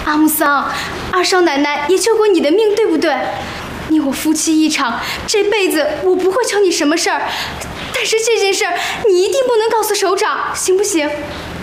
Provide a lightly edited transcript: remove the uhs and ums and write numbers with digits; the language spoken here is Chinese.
阿木桑，二少奶奶也救过你的命，对不对？你我夫妻一场，这辈子我不会求你什么事儿，但是这件事儿你一定不能告诉首长，行不行？